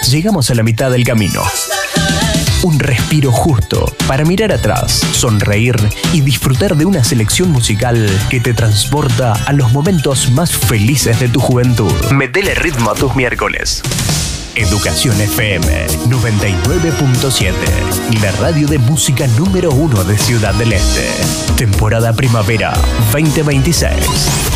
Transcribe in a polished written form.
llegamos a la mitad del camino. Un respiro justo para mirar atrás, sonreír y disfrutar de una selección musical que te transporta a los momentos más felices de tu juventud. Metele ritmo a tus miércoles. Educación FM 99.7, la radio de música número 1 de Ciudad del Este. Temporada Primavera 2026.